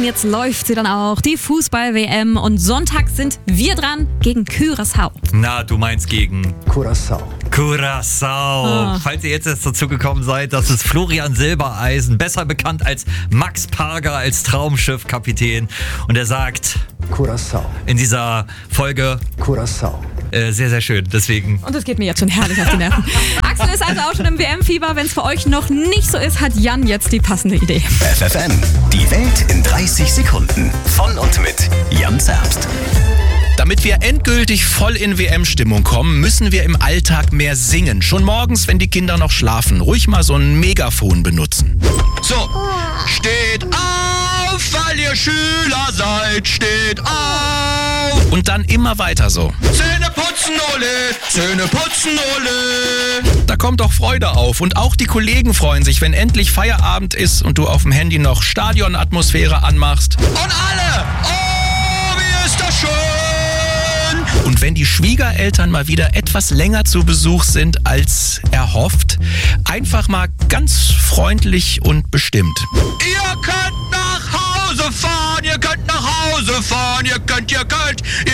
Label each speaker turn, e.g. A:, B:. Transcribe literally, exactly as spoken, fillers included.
A: und jetzt läuft sie dann auch, die Fußball-W M. Und Sonntag sind wir dran gegen Curaçao.
B: Na, du meinst gegen
C: Curaçao.
B: Curaçao.
A: Oh.
B: Falls ihr jetzt erst dazu gekommen seid, das ist Florian Silbereisen, besser bekannt als Max Parger, als Traumschiff-Kapitän. Und er sagt
C: Curaçao.
B: in dieser Folge
C: Curaçao.
B: äh, sehr, sehr schön. Deswegen
A: Und es geht mir jetzt schon herrlich auf die Nerven. Axel ist also auch schon im W M-Fieber. Wenn es für euch noch nicht so ist, hat Jan jetzt die passende Idee.
D: F F M, die Welt in dreißig Sekunden. Von und mit Jan Zerbst.
E: Damit wir endgültig voll in W M-Stimmung kommen, müssen wir im Alltag mehr singen. Schon morgens, wenn die Kinder noch schlafen. Ruhig mal so ein Megafon benutzen. So, steht auf, weil ihr Schüler seid, steht auf. Und dann immer weiter so. Zähne putzen, Ole, Zähne putzen, Ole. Da kommt doch Freude auf. Und auch die Kollegen freuen sich, wenn endlich Feierabend ist und du auf dem Handy noch Stadionatmosphäre anmachst. Und alle, oh, wie ist das schön. Und wenn die Schwiegereltern mal wieder etwas länger zu Besuch sind als erhofft, einfach mal ganz freundlich und bestimmt. Ihr könnt nach Hause fahren, ihr könnt nach Hause fahren, ihr könnt, ihr könnt,